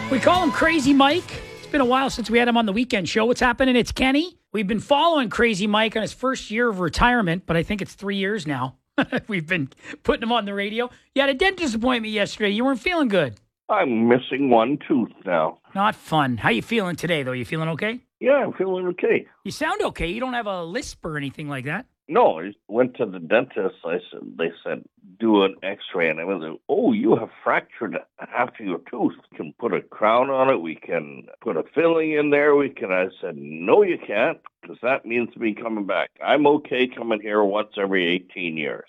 We call him Crazy Mike. It's been a while since we had him on the weekend show. What's happening? It's Kenny. We've been following Crazy Mike on his first year of retirement, but I think it's 3 years now. We've been putting him on the radio. You had a dentist appointment yesterday. You weren't feeling good. I'm missing one tooth now. Not fun. How you feeling today, though? You feeling okay? Yeah, I'm feeling okay. You sound okay. You don't have a lisp or anything like that. No, I went to the dentist. They said, do an x-ray. And I was like, oh, you have fractured half of your tooth. We can put a crown on it. We can put a filling in there. I said, no, you can't, because that means me coming back. I'm okay coming here once every 18 years.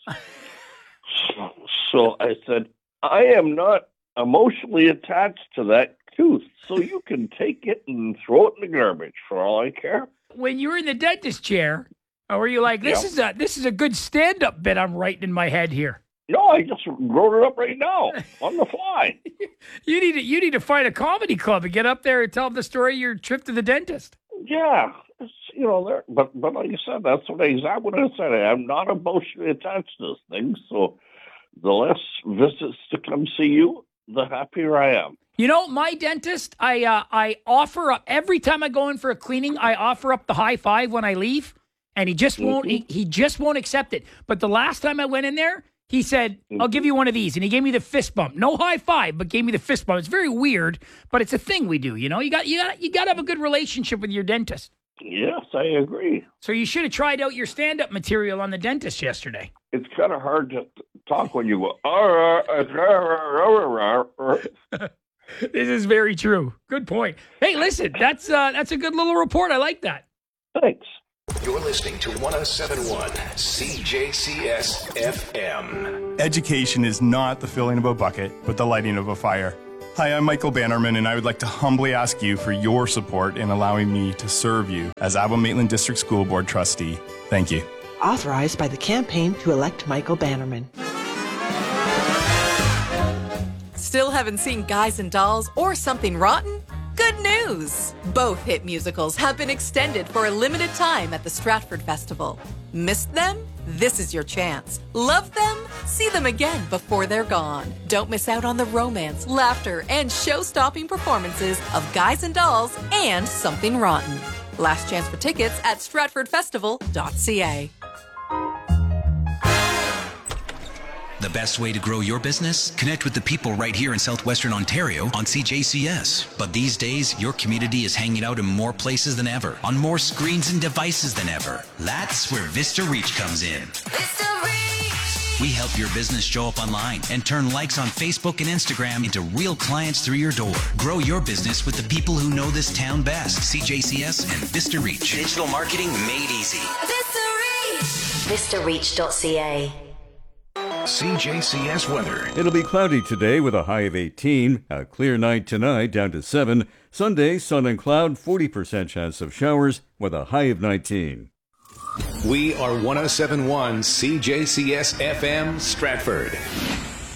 So I said, I am not emotionally attached to that tooth, so you can take it and throw it in the garbage for all I care. When you were in the dentist chair, or were you like, this is a good stand-up bit I'm writing in my head here? No, I just wrote it up right now on the fly. You need to find a comedy club and get up there and tell them the story of your trip to the dentist. Yeah, there. But like you said, that's exactly what I said. I'm not emotionally attached to this thing, so the less visits to come see you, the happier I am. You know, my dentist, I offer up every time I go in for a cleaning. I offer up the high five when I leave, and he just won't. He just won't accept it. But the last time I went in there, he said, "I'll give you one of these," and he gave me the fist bump. No high five, but gave me the fist bump. It's very weird, but it's a thing we do. You know, you got to have a good relationship with your dentist. Yes, I agree. So you should have tried out your stand-up material on the dentist yesterday. It's kind of hard to talk when you go. This is very true. Good point. Hey, listen, that's a good little report. I like that. Thanks. You're listening to 107.1 CJCS FM. Education is not the filling of a bucket, but the lighting of a fire. Hi, I'm Michael Bannerman, and I would like to humbly ask you for your support in allowing me to serve you as Avon-Maitland District School Board trustee. Thank you. Authorized by the campaign to elect Michael Bannerman. Still haven't seen Guys and Dolls or Something Rotten? Good news! Both hit musicals have been extended for a limited time at the Stratford Festival. Missed them? This is your chance. Love them? See them again before they're gone. Don't miss out on the romance, laughter, and show-stopping performances of Guys and Dolls and Something Rotten. Last chance for tickets at stratfordfestival.ca. The best way to grow your business? Connect with the people right here in southwestern Ontario on CJCS. But these days, your community is hanging out in more places than ever, on more screens and devices than ever. That's where Vista Reach comes in. Vista Reach! We help your business show up online and turn likes on Facebook and Instagram into real clients through your door. Grow your business with the people who know this town best. CJCS and Vista Reach. Digital marketing made easy. Vista Reach! VistaReach.ca. CJCS weather. It'll be cloudy today with a high of 18. A clear night tonight down to 7. Sunday, sun and cloud, 40% chance of showers with a high of 19. We are 107.1 CJCS FM Stratford.